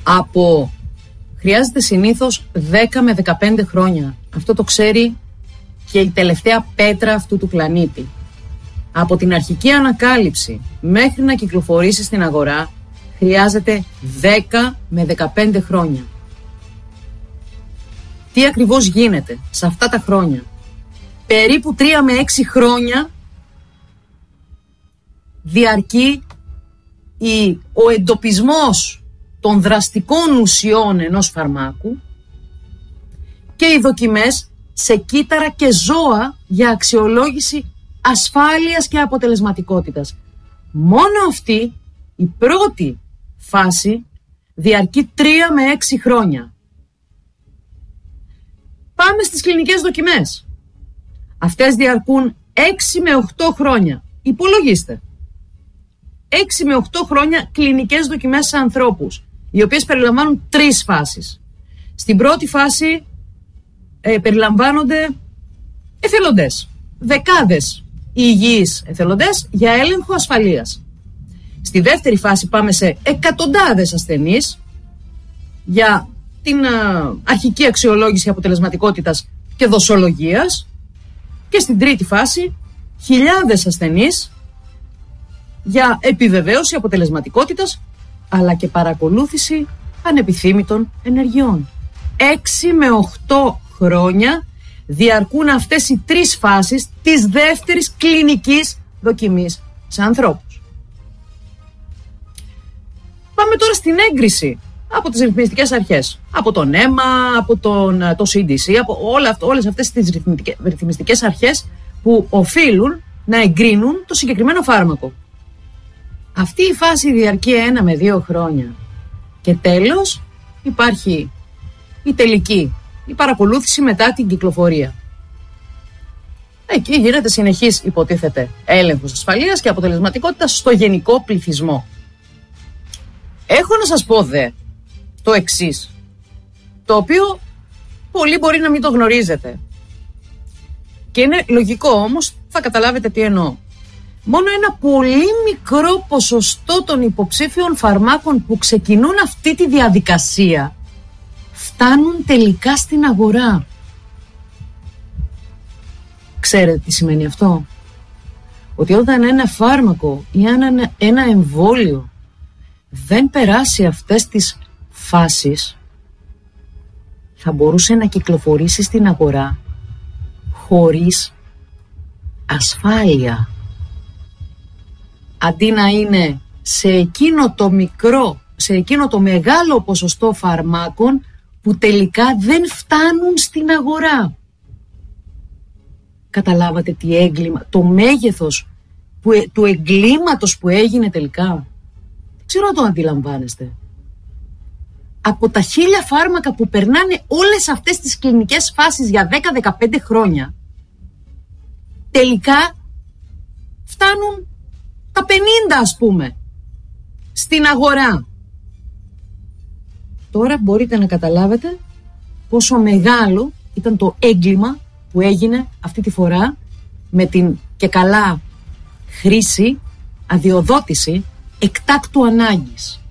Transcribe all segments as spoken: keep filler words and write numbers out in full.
Από... Χρειάζεται συνήθως δέκα με δεκαπέντε χρόνια. Αυτό το ξέρει και η τελευταία πέτρα αυτού του πλανήτη. Από την αρχική ανακάλυψη μέχρι να κυκλοφορήσει στην αγορά χρειάζεται δέκα με δεκαπέντε χρόνια. Τι ακριβώς γίνεται σε αυτά τα χρόνια? Περίπου τρία με έξι χρόνια διαρκεί η, ο εντοπισμός των δραστικών ουσιών ενός φαρμάκου και οι δοκιμές σε κύτταρα και ζώα για αξιολόγηση ασφάλειας και αποτελεσματικότητας. Μόνο αυτή η πρώτη φάση διαρκεί τρία με έξι χρόνια. Πάμε στις κλινικές δοκιμές. Αυτές διαρκούν έξι με οκτώ χρόνια. Υπολογίστε. έξι με οκτώ χρόνια κλινικές δοκιμές σε ανθρώπους, οι οποίες περιλαμβάνουν τρεις φάσεις. Στην πρώτη φάση ε, περιλαμβάνονται εθελοντές. Δεκάδες υγιείς εθελοντές για έλεγχο ασφαλείας. Στη δεύτερη φάση πάμε σε εκατοντάδες ασθενείς για την α, αρχική αξιολόγηση αποτελεσματικότητας και δοσολογίας. Και στην τρίτη φάση χιλιάδες ασθενείς για επιβεβαίωση αποτελεσματικότητας αλλά και παρακολούθηση ανεπιθύμητων ενεργειών. Έξι με οχτώ χρόνια διαρκούν αυτές οι τρεις φάσεις της δεύτερης κλινικής δοκιμής σε ανθρώπους. Πάμε τώρα στην έγκριση από τις ρυθμιστικές αρχές. Από τον ΕΜΑ, από τον, το σι ντι σι, από όλα, όλες αυτές τις ρυθμιστικές αρχές που οφείλουν να εγκρίνουν το συγκεκριμένο φάρμακο. Αυτή η φάση διαρκεί ένα με δύο χρόνια. Και τέλος υπάρχει η τελική, η παρακολούθηση μετά την κυκλοφορία. Εκεί γίνεται συνεχής, υποτίθεται, έλεγχος ασφαλείας και αποτελεσματικότητας στο γενικό πληθυσμό. Έχω να σας πω δε το εξής, το οποίο πολλοί μπορεί να μην το γνωρίζετε. Και είναι λογικό όμως, θα καταλάβετε τι εννοώ. Μόνο ένα πολύ μικρό ποσοστό των υποψήφιων φαρμάκων που ξεκινούν αυτή τη διαδικασία φτάνουν τελικά στην αγορά. Ξέρετε τι σημαίνει αυτό? Ότι όταν ένα φάρμακο ή ένα, ένα εμβόλιο δεν περάσει αυτές τις φάσεις, θα μπορούσε να κυκλοφορήσει στην αγορά χωρίς ασφάλεια. Αντί να είναι σε εκείνο το μικρό, σε εκείνο το μεγάλο ποσοστό φαρμάκων που τελικά δεν φτάνουν στην αγορά. Καταλάβατε τι έγκλημα, το μέγεθος που, του εγκλήματος που έγινε τελικά? Δεν ξέρω αν το αντιλαμβάνεστε. Από τα χίλια φάρμακα που περνάνε όλες αυτές τις κλινικές φάσεις για δέκα με δεκαπέντε χρόνια, τελικά φτάνουν τα πενήντα, ας πούμε, στην αγορά. Τώρα μπορείτε να καταλάβετε πόσο μεγάλο ήταν το έγκλημα που έγινε αυτή τη φορά με την και καλά χρήση, αδειοδότηση εκτάκτου ανάγκης.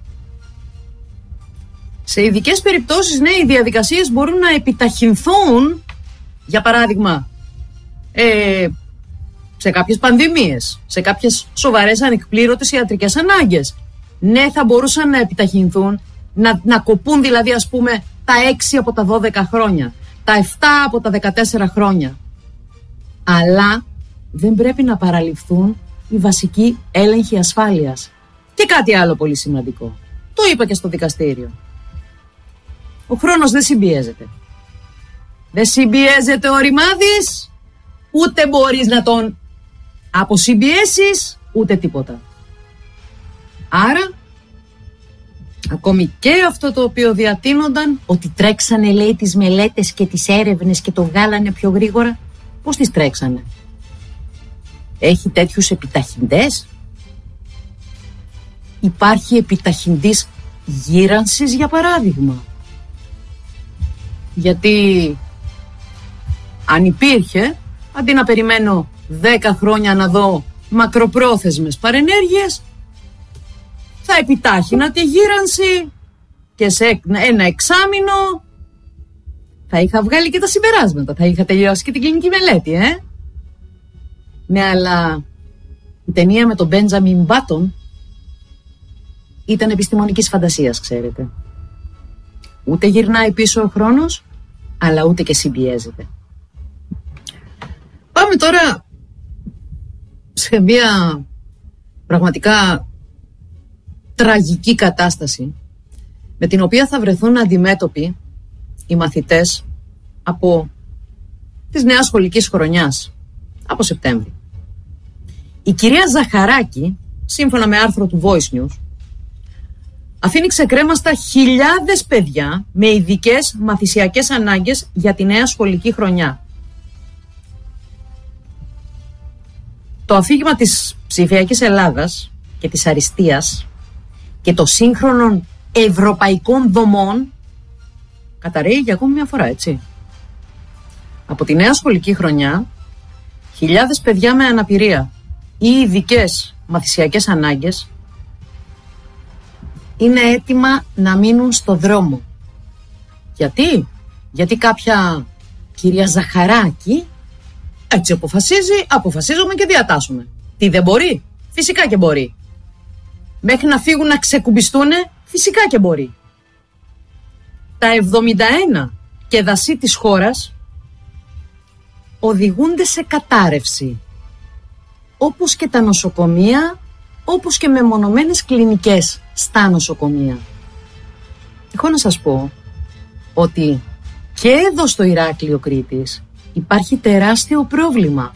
Σε ειδικές περιπτώσεις, ναι, οι διαδικασίες μπορούν να επιταχυνθούν, για παράδειγμα, ε, σε κάποιες πανδημίες, σε κάποιες σοβαρές ανεκπλήρωτες ιατρικές ανάγκες. Ναι, θα μπορούσαν να επιταχυνθούν, να, να κοπούν δηλαδή, ας πούμε, τα έξι από τα δώδεκα χρόνια, τα επτά από τα δεκατέσσερα χρόνια. Αλλά δεν πρέπει να παραληφθούν οι βασικοί έλεγχοι ασφάλειας. Και κάτι άλλο πολύ σημαντικό. Το είπα και στο δικαστήριο. Ο χρόνος δεν συμπιέζεται. Δεν συμπιέζεται ο ρημάδης, ούτε μπορείς να τον αποσυμπιέσεις, ούτε τίποτα. Άρα, ακόμη και αυτό το οποίο διατείνονταν, ότι τρέξανε, λέει, τις μελέτες και τις έρευνες και το βγάλανε πιο γρήγορα. Πώς τις τρέξανε? Έχει τέτοιους επιταχυντές? Υπάρχει επιταχυντής γύρανσης, για παράδειγμα? Γιατί αν υπήρχε, αντί να περιμένω δέκα χρόνια να δω μακροπρόθεσμες παρενέργειες, θα επιτάχυνα τη γύρανση και σε ένα εξάμηνο θα είχα βγάλει και τα συμπεράσματα, θα είχα τελειώσει και την κλινική μελέτη, ε. Ναι, αλλά η ταινία με τον Μπέντζαμιν Μπάτον ήταν επιστημονικής φαντασίας, ξέρετε. Ούτε γυρνάει πίσω ο χρόνος, αλλά ούτε και συμπιέζεται. Πάμε τώρα σε μια πραγματικά τραγική κατάσταση με την οποία θα βρεθούν αντιμέτωποι οι μαθητές από της νέας σχολικής χρονιάς, από Σεπτέμβρη. Η κυρία Ζαχαράκη, σύμφωνα με άρθρο του Voice News, αφήνει ξεκρέμαστα χιλιάδες παιδιά με ειδικές μαθησιακές ανάγκες για τη νέα σχολική χρονιά. Το αφήγημα της ψηφιακής Ελλάδας και της αριστείας και των σύγχρονων ευρωπαϊκών δομών καταρρέει για ακόμη μια φορά, έτσι. Από τη νέα σχολική χρονιά, χιλιάδες παιδιά με αναπηρία ή ειδικές μαθησιακές ανάγκες είναι έτοιμα να μείνουν στο δρόμο. Γιατί? Γιατί κάποια κυρία Ζαχαράκη έτσι αποφασίζει, αποφασίζουμε και διατάσσουμε. Τι δεν μπορεί? Φυσικά και μπορεί. Μέχρι να φύγουν να ξεκουμπιστούνε, φυσικά και μπορεί. Τα εβδομήντα ένα και δασί της χώρας οδηγούνται σε κατάρρευση. Όπως και τα νοσοκομεία, όπως και μεμονωμένες κλινικές στα νοσοκομεία. Έχω να σας πω ότι και εδώ στο Ηράκλειο Κρήτης υπάρχει τεράστιο πρόβλημα.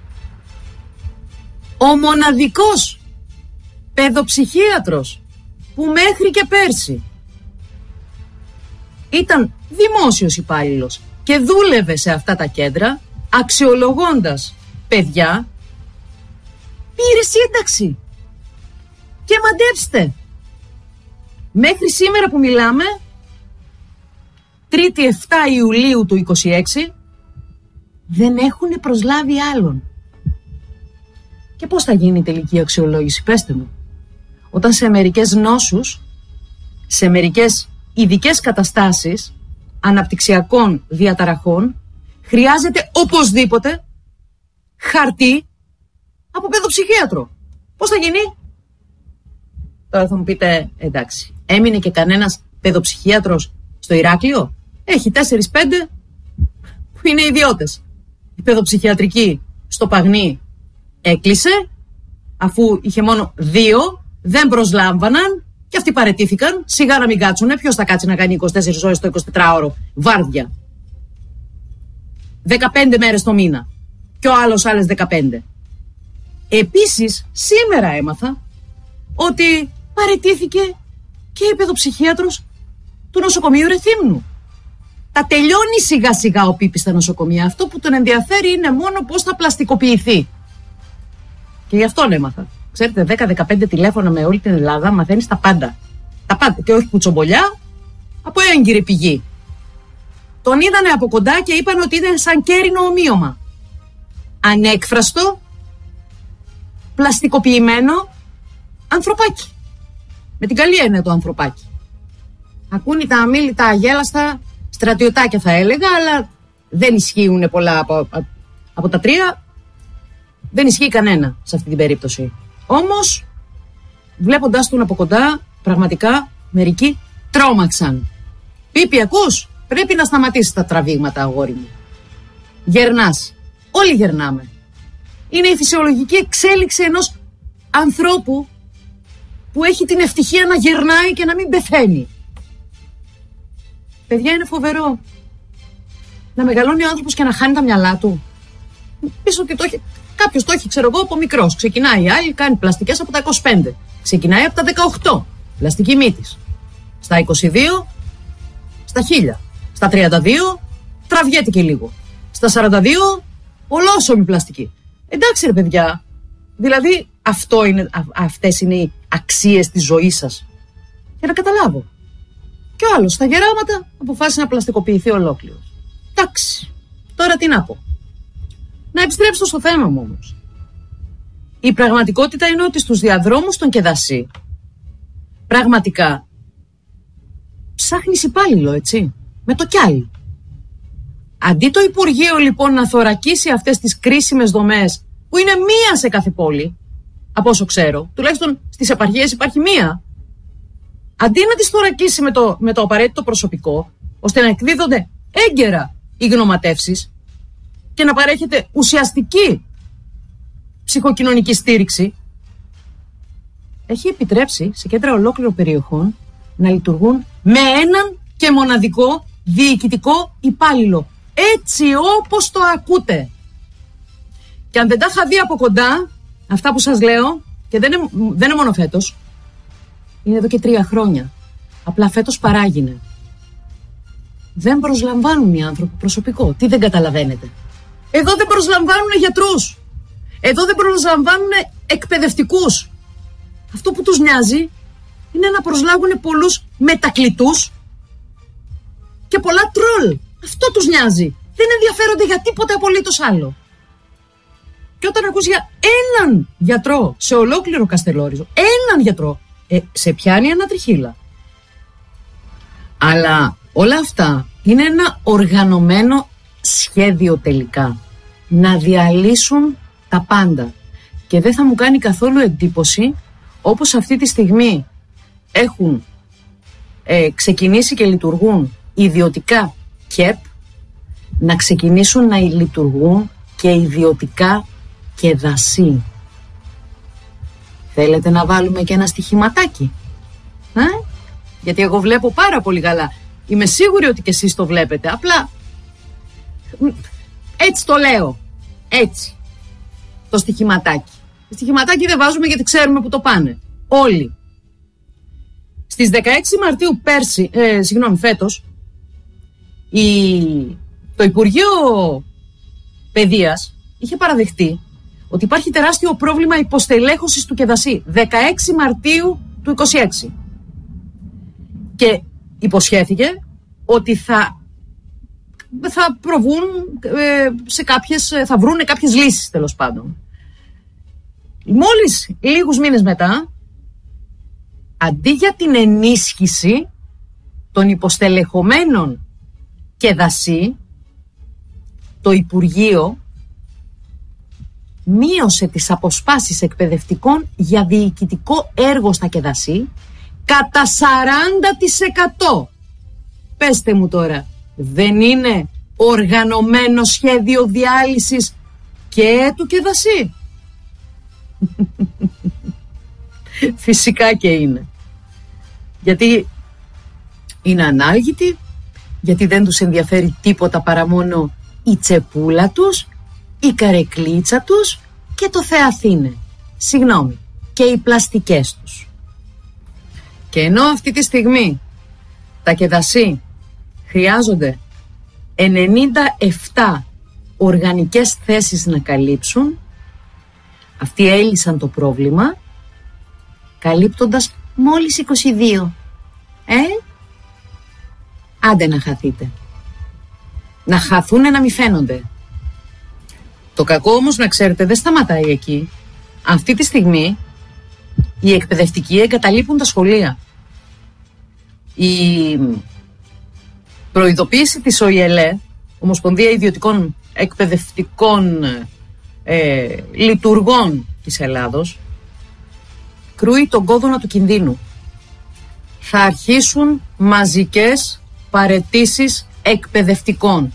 Ο μοναδικός παιδοψυχίατρος που μέχρι και πέρσι ήταν δημόσιος υπάλληλος και δούλευε σε αυτά τα κέντρα αξιολογώντας παιδιά, πήρε σύνταξη. Και μαντέψτε, μέχρι σήμερα που μιλάμε, Τρίτη εφτά Ιουλίου του είκοσι έξι, δεν έχουν προσλάβει άλλον. Και πώς θα γίνει η τελική αξιολόγηση, πέστε μου? Όταν σε μερικές νόσους, σε μερικές ειδικές καταστάσεις αναπτυξιακών διαταραχών χρειάζεται οπωσδήποτε χαρτί από παιδοψυχίατρο. Πώς θα γίνει? Τώρα θα μου πείτε, εντάξει, έμεινε και κανένας παιδοψυχίατρος στο Ηράκλειο? Έχει τέσσερις πέντε που είναι ιδιώτες. Η παιδοψυχιατρική στο Παγνί έκλεισε, αφού είχε μόνο δύο, δεν προσλάμβαναν και αυτοί παραιτήθηκαν. Σιγά να μην κάτσουνε, ποιος θα κάτσει να κάνει είκοσι τέσσερις ώρες το εικοσιτετράωρο βάρδια? δεκαπέντε μέρες το μήνα και ο άλλος άλλες δεκαπέντε. Επίσης, σήμερα έμαθα ότι παραιτήθηκε και η παιδοψυχίατρος του νοσοκομείου Ρεθύμνου. Τα τελειώνει σιγά σιγά ο Πίπης στα νοσοκομεία. Αυτό που τον ενδιαφέρει είναι μόνο πώς θα πλαστικοποιηθεί. Και γι' αυτόν έμαθα. Ξέρετε, δέκα δεκαπέντε τηλέφωνα με όλη την Ελλάδα, μαθαίνεις τα πάντα. Τα πάντα. Και όχι κουτσομπολιά, από έγκυρη πηγή. Τον είδανε από κοντά και είπαν ότι ήταν σαν κέρινο ομοίωμα. Ανέκφραστο, πλαστικοποιημένο ανθρωπάκι. Με την καλή έννοια το ανθρωπάκι. Ακούνε τα αμίλητα αγέλαστα στρατιωτάκια, θα έλεγα, αλλά δεν ισχύουν πολλά από, από τα τρία. Δεν ισχύει κανένα σε αυτή την περίπτωση. Όμως, βλέποντάς τον από κοντά, πραγματικά μερικοί τρόμαξαν. Πίπη, ακούς? Πρέπει να σταματήσεις τα τραβήγματα, αγόρι μου. Γερνάς. Όλοι γερνάμε. Είναι η φυσιολογική εξέλιξη ενός ανθρώπου που έχει την ευτυχία να γερνάει και να μην πεθαίνει. Παιδιά, είναι φοβερό να μεγαλώνει ο άνθρωπος και να χάνει τα μυαλά του. Πεις ότι το έχει, κάποιος το έχει, ξέρω εγώ, από μικρός. Ξεκινάει η άλλη, κάνει πλαστικές από τα είκοσι πέντε. Ξεκινάει από τα δεκαοκτώ. Πλαστική μύτης. Στα είκοσι δύο, στα χίλια. Στα τριάντα δύο, τραβιέται και λίγο. Στα σαράντα δύο, ολόσωμη πλαστική. Εντάξει ρε παιδιά, δηλαδή αυτό είναι, α, αυτές είναι οι αξίες της ζωής σας. Για να καταλάβω. Και ο άλλος στα γεράματα αποφάσισε να πλαστικοποιηθεί ολόκληρος. Εντάξει, τώρα τι να πω. Να επιστρέψω στο θέμα μου όμως. Η πραγματικότητα είναι ότι στους διαδρόμους των Κεδασί πραγματικά ψάχνεις υπάλληλο, έτσι, με το κιάλι. Αντί το Υπουργείο λοιπόν να θωρακίσει αυτές τις κρίσιμες δομές, που είναι μία σε κάθε πόλη, από όσο ξέρω, τουλάχιστον στις επαρχίες υπάρχει μία, αντί να τις θωρακίσει με το, με το απαραίτητο προσωπικό, ώστε να εκδίδονται έγκαιρα οι γνωματεύσεις και να παρέχεται ουσιαστική ψυχοκοινωνική στήριξη, έχει επιτρέψει σε κέντρα ολόκληρων περιοχών να λειτουργούν με έναν και μοναδικό διοικητικό υπάλληλο. Έτσι όπως το ακούτε. Και αν δεν τα είχα δει από κοντά, αυτά που σας λέω, και δεν είναι, δεν είναι μόνο φέτος, είναι εδώ και τρία χρόνια. Απλά φέτος παράγινε. Δεν προσλαμβάνουν οι άνθρωποι προσωπικό. Τι δεν καταλαβαίνετε? Εδώ δεν προσλαμβάνουν γιατρούς. Εδώ δεν προσλαμβάνουν εκπαιδευτικούς. Αυτό που τους νοιάζει είναι να προσλάβουν πολλούς μετακλητούς και πολλά τρόλ. Αυτό τους νοιάζει. Δεν ενδιαφέρονται για τίποτε απολύτως άλλο. Και όταν ακούς για έναν γιατρό σε ολόκληρο Καστελόριζο, έναν γιατρό, ε, σε πιάνει ανατριχύλα. Αλλά όλα αυτά είναι ένα οργανωμένο σχέδιο τελικά. Να διαλύσουν τα πάντα. Και δεν θα μου κάνει καθόλου εντύπωση, όπως αυτή τη στιγμή έχουν ε, ξεκινήσει και λειτουργούν ιδιωτικά ΚΕΠ, να ξεκινήσουν να λειτουργούν και ιδιωτικά και δασί. Θέλετε να βάλουμε και ένα στοιχηματάκι? Ε? Γιατί εγώ βλέπω πάρα πολύ καλά. Είμαι σίγουρη ότι και εσείς το βλέπετε. Απλά έτσι το λέω. Έτσι. Το στοιχηματάκι. Το στοιχηματάκι δεν βάζουμε γιατί ξέρουμε που το πάνε. Όλοι. Στις δεκαέξι Μαρτίου πέρσι, ε, συγγνώμη, φέτος, η, το Υπουργείο Παιδείας είχε παραδεχτεί ότι υπάρχει τεράστιο πρόβλημα υποστελέχωσης του ΚΕΔΑΣΥ. δεκαέξι Μαρτίου του είκοσι έξι. Και υποσχέθηκε ότι θα, θα προβούν ε, σε κάποιες, θα βρούνε κάποιες λύσεις, τέλος πάντων. Μόλις λίγους μήνες μετά, αντί για την ενίσχυση των υποστελεχωμένων ΚΕΔΑΣΥ, το Υπουργείο μείωσε τις αποσπάσεις εκπαιδευτικών για διοικητικό έργο στα ΚΕΔΑΣΥ κατά σαράντα τοις εκατό. Πέστε μου τώρα, δεν είναι οργανωμένο σχέδιο διάλυσης και του ΚΕΔΑΣΥ? Φυσικά και είναι. Γιατί είναι ανάλγητοι, γιατί δεν τους ενδιαφέρει τίποτα παρά μόνο η τσεπούλα τους, η καρεκλίτσα τους και το Θεαθήνε. Συγγνώμη, και οι πλαστικές τους. Και ενώ αυτή τη στιγμή τα ΚΕΔΑΣΥ χρειάζονται ενενήντα επτά οργανικές θέσεις να καλύψουν, αυτοί έλυσαν το πρόβλημα καλύπτοντας μόλις είκοσι δύο. Ε, άντε να χαθείτε. Να χαθούνε να μη φαίνονται. Το κακό όμως, να ξέρετε, δεν σταματάει εκεί. Αυτή τη στιγμή οι εκπαιδευτικοί εγκαταλείπουν τα σχολεία. Η προειδοποίηση της ΟΙΕΛΕ, Ομοσπονδία Ιδιωτικών Εκπαιδευτικών ε, Λειτουργών της Ελλάδος, κρούει τον κόδωνα του κινδύνου. Θα αρχίσουν μαζικές παραιτήσεις εκπαιδευτικών.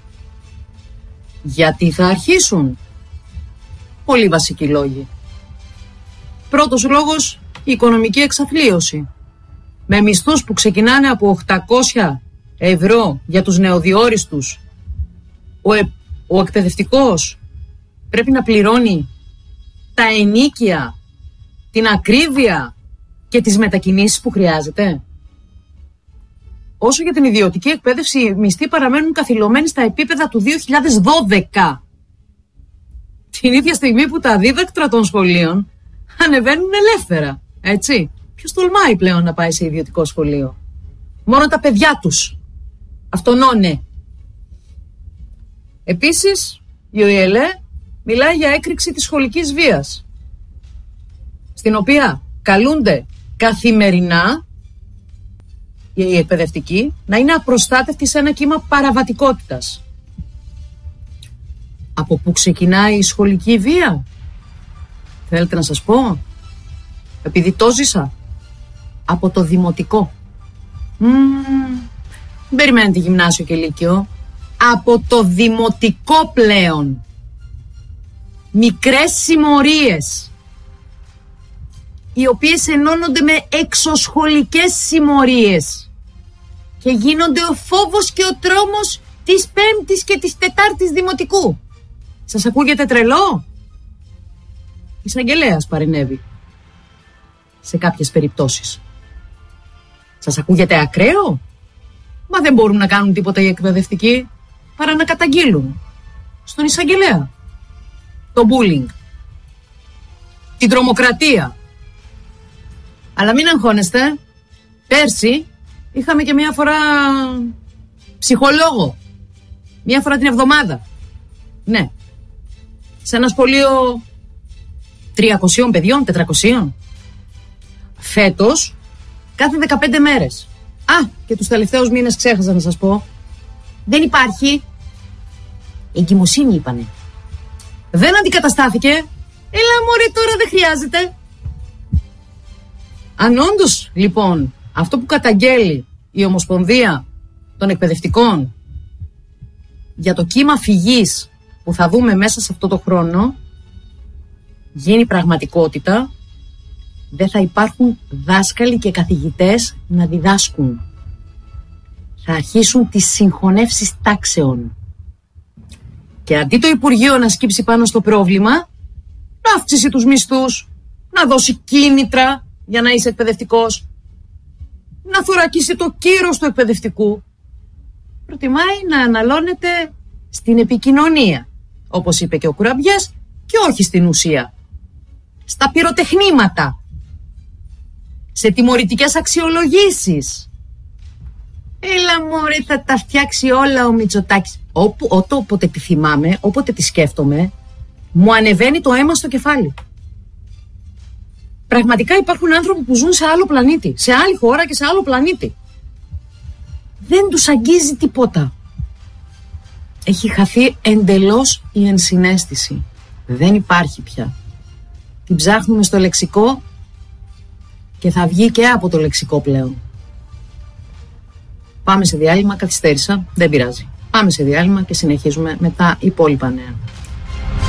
Γιατί θα αρχίσουν? Πολύ βασικοί λόγοι. Πρώτος λόγος, η οικονομική εξαθλίωση. Με μισθούς που ξεκινάνε από οκτακόσια ευρώ για τους νεοδιόριστους, ο, ε, ο εκπαιδευτικός πρέπει να πληρώνει τα ενοίκια, την ακρίβεια και τις μετακινήσεις που χρειάζεται. Όσο για την ιδιωτική εκπαίδευση, οι μισθοί παραμένουν καθυλωμένοι στα επίπεδα του δύο χιλιάδες δώδεκα. Την ίδια στιγμή που τα δίδακτρα των σχολείων ανεβαίνουν ελεύθερα, έτσι. Ποιος τολμάει πλέον να πάει σε ιδιωτικό σχολείο? Μόνο τα παιδιά τους. Αυτονώνε. Επίσης, η ΟΙΕΛΕ μιλάει για έκρηξη της σχολικής βίας, στην οποία καλούνται καθημερινά οι εκπαιδευτικοί να είναι απροστάτευτοι σε ένα κύμα παραβατικότητας. Από πού ξεκινάει η σχολική βία? Θέλετε να σας πω? Επειδή το ζήσα. Από το δημοτικό. Mm, δεν περιμένετε γυμνάσιο και λύκειο. Από το δημοτικό πλέον. Μικρές συμμορίες, οι οποίες ενώνονται με εξωσχολικές συμμορίες και γίνονται ο φόβος και ο τρόμος της πέμπτης και της τετάρτης δημοτικού. Σας ακούγεται τρελό? Εισαγγελέας παρενέβη σε κάποιες περιπτώσεις. Σας ακούγεται ακραίο? Μα δεν μπορούν να κάνουν τίποτα οι εκπαιδευτικοί παρά να καταγγείλουν στον εισαγγελέα το bullying, την τρομοκρατία. Αλλά μην αγχώνεστε, πέρσι είχαμε και μία φορά ψυχολόγο, μία φορά την εβδομάδα. Ναι, σε ένα σχολείο τριακοσίων παιδιών, τετρακοσίων. Φέτος κάθε δεκαπέντε μέρες. Α, και τους τελευταίους μήνες ξέχασα να σας πω, δεν υπάρχει. Εγκυμοσύνη είπανε. Δεν αντικαταστάθηκε. Έλα μωρέ, τώρα δεν χρειάζεται. Αν όντως λοιπόν αυτό που καταγγέλει η Ομοσπονδία των Εκπαιδευτικών για το κύμα φυγής που θα δούμε μέσα σε αυτό το χρόνο γίνει πραγματικότητα, δεν θα υπάρχουν δάσκαλοι και καθηγητές να διδάσκουν. Θα αρχίσουν τις συγχωνεύσεις τάξεων. Και αντί το Υπουργείο να σκύψει πάνω στο πρόβλημα, να αυξήσει τους μισθούς, να δώσει κίνητρα για να είσαι εκπαιδευτικός, να θωρακίσει το κύρος του εκπαιδευτικού, προτιμάει να αναλώνεται στην επικοινωνία, όπως είπε και ο Κουραμπιές, και όχι στην ουσία. Στα πυροτεχνήματα, σε τιμωρητικές αξιολογήσεις. Έλα μωρέ, θα τα φτιάξει όλα ο Μητσοτάκης. Όπου, ό, όποτε τη θυμάμαι, όποτε τη σκέφτομαι, μου ανεβαίνει το αίμα στο κεφάλι. Πραγματικά υπάρχουν άνθρωποι που ζουν σε άλλο πλανήτη, σε άλλη χώρα και σε άλλο πλανήτη. Δεν τους αγγίζει τίποτα. Έχει χαθεί εντελώς η ενσυναίσθηση. Δεν υπάρχει πια. Την ψάχνουμε στο λεξικό και θα βγει και από το λεξικό πλέον. Πάμε σε διάλειμμα, καθυστέρησα, δεν πειράζει. Πάμε σε διάλειμμα και συνεχίζουμε με τα υπόλοιπα νέα.